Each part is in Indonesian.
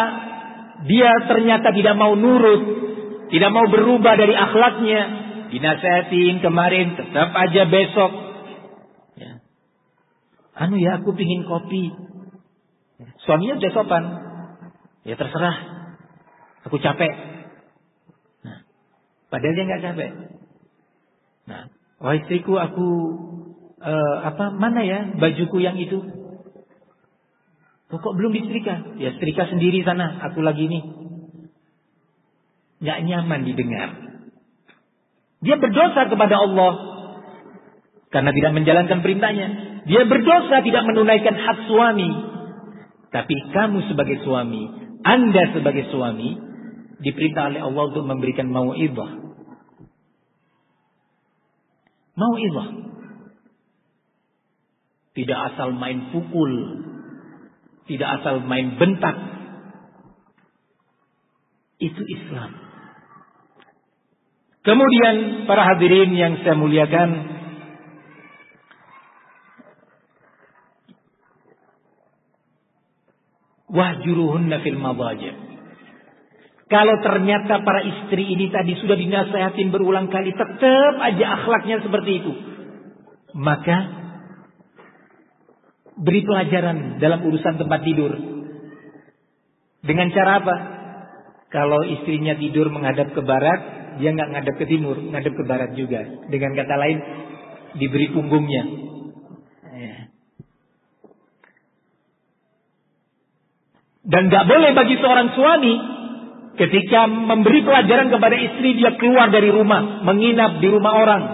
dia ternyata tidak mau nurut, tidak mau berubah dari akhlaknya, dinasehatin kemarin, tetap aja besok. Ya. Aku pingin kopi. Suaminya udah sopan. Ya terserah. Aku capek. Nah, padahal dia nggak capek. Nah, wah istriku, aku mana ya bajuku yang itu? Kok belum disetrika? Ya setrika sendiri sana. Aku lagi nih. Nggak nyaman didengar. Dia berdosa kepada Allah karena tidak menjalankan perintahnya. Dia berdosa tidak menunaikan hak suami. Tapi kamu sebagai suami, Anda sebagai suami, diperintah oleh Allah untuk memberikan mau'izah. Mau'izah. Tidak asal main pukul, tidak asal main bentak. Itu Islam. Kemudian para hadirin yang saya muliakan, wahjuruhunna fil madajir. Kalau ternyata para istri ini tadi sudah dinasehatin berulang kali, tetap aja akhlaknya seperti itu, maka beri pelajaran dalam urusan tempat tidur. Dengan cara apa? Kalau istrinya tidur menghadap ke barat, dia nggak ngadap ke timur, ngadap ke barat juga. Dengan kata lain, diberi punggungnya. Dan nggak boleh bagi seorang suami ketika memberi pelajaran kepada istri, dia keluar dari rumah, menginap di rumah orang.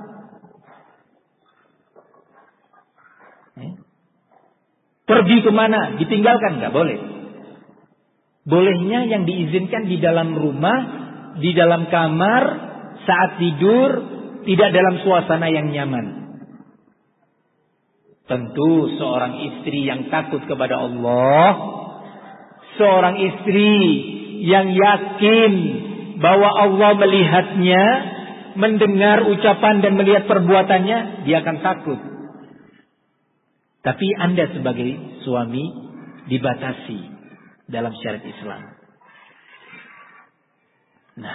Pergi kemana? Ditinggalkan? Nggak boleh. Bolehnya yang diizinkan di dalam rumah, di dalam kamar, saat tidur, tidak dalam suasana yang nyaman. Tentu seorang istri yang takut kepada Allah, seorang istri yang yakin bahwa Allah melihatnya, mendengar ucapan dan melihat perbuatannya, dia akan takut. Tapi Anda sebagai suami dibatasi dalam syariat Islam. Nah,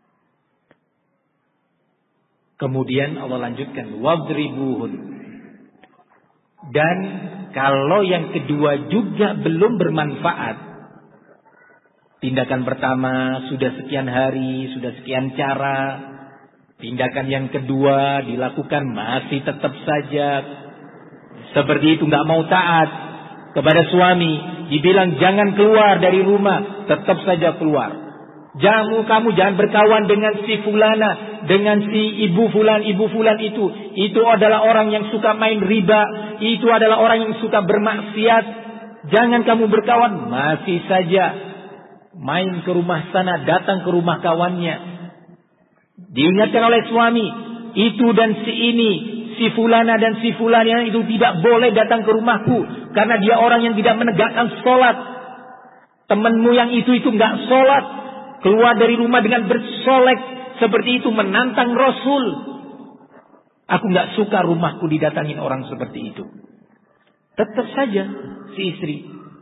kemudian Allah lanjutkan, wadribuhun. Dan kalau yang kedua juga belum bermanfaat, tindakan pertama sudah sekian hari, sudah sekian cara, tindakan yang kedua dilakukan masih tetap saja seperti itu, nggak mau taat kepada suami, dibilang jangan keluar dari rumah, tetap saja keluar. Kamu jangan berkawan dengan si fulana, dengan si ibu fulan itu adalah orang yang suka main riba, itu adalah orang yang suka bermaksiat. Jangan kamu berkawan, masih saja main ke rumah sana, datang ke rumah kawannya. Diingatkan oleh suami, itu dan si ini, si fulana dan si fulana itu tidak boleh datang ke rumahku karena dia orang yang tidak menegakkan sholat. Temanmu yang itu nggak sholat, keluar dari rumah dengan bersolek seperti itu, menantang Rasul. Aku nggak suka rumahku didatangin orang seperti itu. Tetap saja si istri.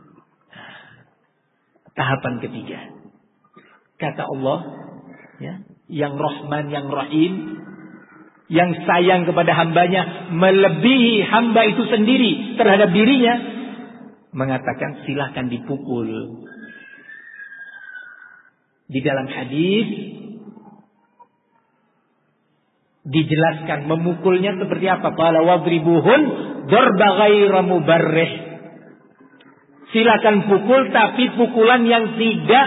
Tahapan ketiga, kata Allah, ya, yang Rahman, yang Rahim, yang sayang kepada hambanya melebihi hamba itu sendiri terhadap dirinya, mengatakan silahkan dipukul. Di dalam hadis dijelaskan memukulnya seperti apa. Qala wadribuhun darba ghaira mubarrih. Silakan pukul, tapi pukulan yang tidak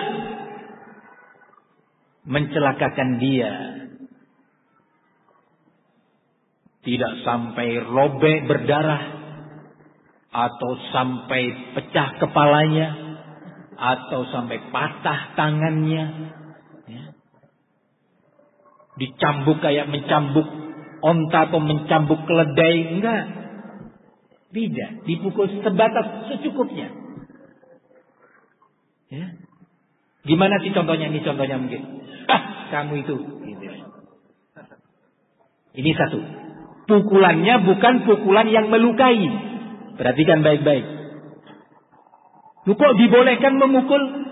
mencelakakan dia. Tidak sampai robek berdarah, atau sampai pecah kepalanya, atau sampai patah tangannya, ya. Dicambuk kayak mencambuk onta atau mencambuk keledai, enggak. Tidak, dipukul sebatas secukupnya. Ya. Gimana sih contohnya? Ini contohnya mungkin. Kamu itu. Gitu. Ini satu. Pukulannya bukan pukulan yang melukai. Perhatikan baik-baik. Kok dibolehkan memukul?